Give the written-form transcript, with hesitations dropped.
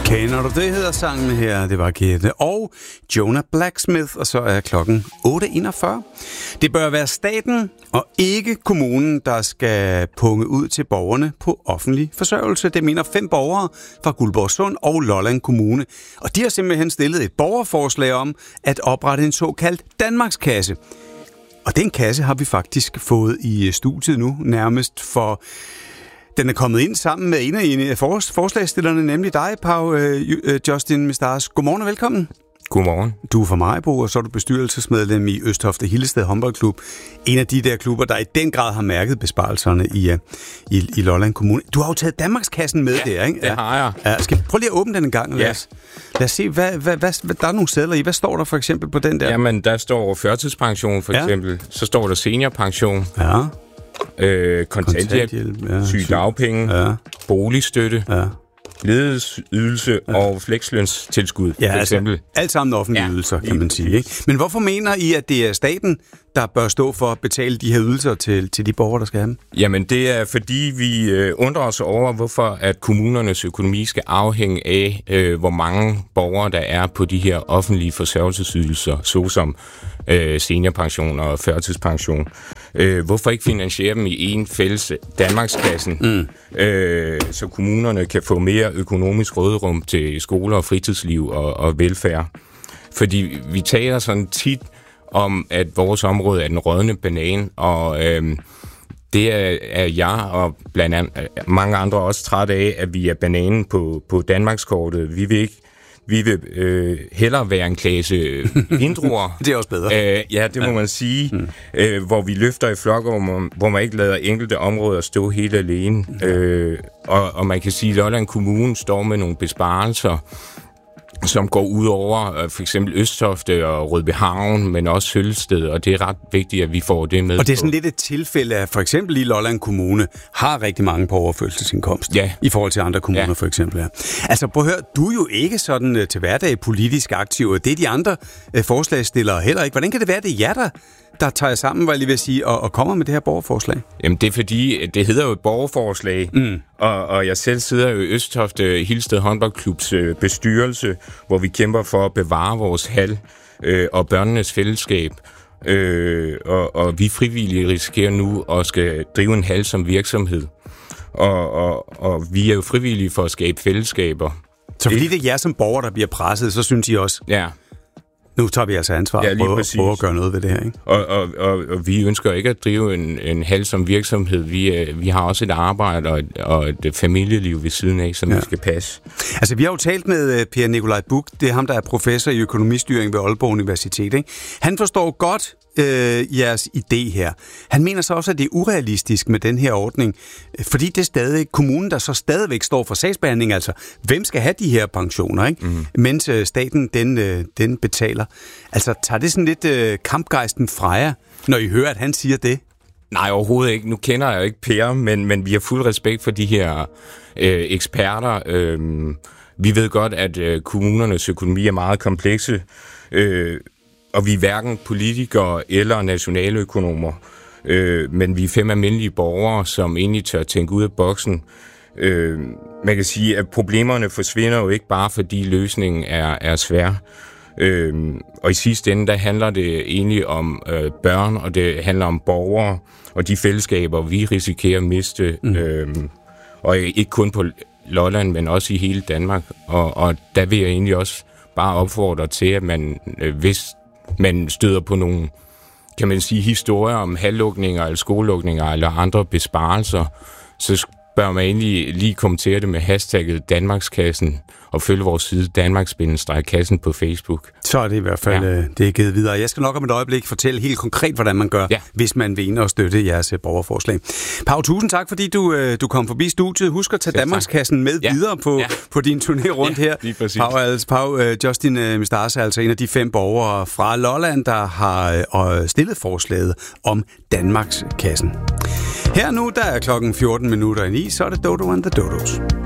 Kender du det, hedder sangen her. Det var Gitte og Jonah Blacksmith, og så er klokken 8:41. Det bør være staten og ikke kommunen, der skal punge ud til borgerne på offentlig forsørgelse. Det mener 5 borgere fra Guldborgsund og Lolland Kommune. Og de har simpelthen stillet et borgerforslag om at oprette en såkaldt Danmarkskasse. Og den kasse har vi faktisk fået i studiet nu, nærmest for... Den er kommet ind sammen med en af forslagsstillerne, nemlig dig, Pau Justin Mestars. Godmorgen og velkommen. Godmorgen. Du er fra Maribo, og så er du bestyrelsesmedlem i Østofte Hillested Håndboldklub. En af de der klubber, der i den grad har mærket besparelserne i Lolland Kommune. Du har jo taget Danmarkskassen med der, ikke? Ja, det har jeg. Ja, skal prøv lige at åbne den en gang. Lad os se, hvad der er nogle sedler i. Hvad står der for eksempel på den der? Jamen, der står førtidspension for eksempel. Så står der seniorpension. Ja. Kontanthjælp, sygedagpenge, boligstøtte, ledighedsydelse og flekslønstilskud, for eksempel. Altså, alt sammen offentlige ydelser, kan man sige. Ikke? Men hvorfor mener I, at det er staten, der bør stå for at betale de her ydelser til de borgere, der skal have dem? Jamen, det er fordi, vi undrer os over, hvorfor at kommunernes økonomi skal afhænge af, hvor mange borgere, der er på de her offentlige forsørgelsesydelser, såsom seniorpension og førtidspension. Hvorfor ikke finansiere dem i en fælles Danmarkskassen, så kommunerne kan få mere økonomisk råderum til skoler og fritidsliv og velfærd? Fordi vi taler sådan tit om, at vores område er den rådne banan, og det er jeg og blandt andet mange andre også træt af, at vi er bananen på Danmarkskortet. Vi vil hellere være en klasse vindruer. Det er også bedre. Ja, det må man sige. Hvor vi løfter i flokker, hvor man ikke lader enkelte områder stå helt alene. Og man kan sige, at Lolland Kommune står med nogle besparelser, som går ud over for eksempel Østofte og Rødbyhavn, men også Sølsted, og det er ret vigtigt, at vi får det med. Og det er sådan lidt et tilfælde, at for eksempel i Lolland Kommune har rigtig mange på overførselsindkomst, i forhold til andre kommuner for eksempel. Ja. Altså prøv at høre, du er jo ikke sådan til hverdag politisk aktiv, og det er de andre forslagsstillere heller ikke. Hvordan kan det være, det er jer, der tager sammen, var jeg lige ved at sige, og kommer med det her borgerforslag? Jamen det er fordi, det hedder jo et borgerforslag, og jeg selv sidder jo i Østofte Hillested Håndboldklubs bestyrelse, hvor vi kæmper for at bevare vores hal og børnenes fællesskab. Og vi frivillige risikerer nu at skal drive en hal som virksomhed. Og vi er jo frivillige for at skabe fællesskaber. Så fordi det er jer som borgere, der bliver presset, så synes I også... Ja. Nu tager vi altså ansvar og prøver at gøre noget ved det her, ikke? Og vi ønsker ikke at drive en hal som virksomhed. Vi har også et arbejde og et familieliv ved siden af, som vi skal passe. Altså, vi har jo talt med Per Nikolaj Buch. Det er ham, der er professor i økonomistyring ved Aalborg Universitet, ikke? Han forstår godt jeres idé her. Han mener så også, at det er urealistisk med den her ordning, fordi det er stadig kommunen, der så stadigvæk står for sagsbehandling, altså hvem skal have de her pensioner, ikke? Mens staten, den betaler. Altså, tager det sådan lidt kampgejsten fra jer, når I hører, at han siger det? Nej, overhovedet ikke. Nu kender jeg jo ikke Per, men vi har fuld respekt for de her eksperter. Vi ved godt, at kommunernes økonomi er meget komplekse, og vi er hverken politikere eller nationaløkonomer, men vi er 5 almindelige borgere, som egentlig tør tænke ud af boksen. Man kan sige, at problemerne forsvinder jo ikke bare, fordi løsningen er svær. Og i sidste ende, der handler det egentlig om børn, og det handler om borgere, og de fællesskaber, vi risikerer at miste. Og ikke kun på Lolland, men også i hele Danmark. Og der vil jeg egentlig også bare opfordre til, at man, hvis man støder på nogle, kan man sige, historier om halvlukninger eller skolelukninger eller andre besparelser, så bør man egentlig lige kommentere det med hashtagget Danmarkskassen og følge vores side Danmarks-kassen på Facebook. Så er det i hvert fald det er givet videre. Jeg skal nok om et øjeblik fortælle helt konkret, hvordan man gør, hvis man vil ind og støtte jeres borgerforslag. Pau, tusind tak, fordi du kom forbi studiet. Husk at tage Danmarkskassen med videre på din turné rundt her. Pau Justin Mestars er altså en af de 5 borgere fra Lolland, der har stillet forslaget om Danmarkskassen. Her nu, der er klokken 14:09, så er det Dodo and the Dodos.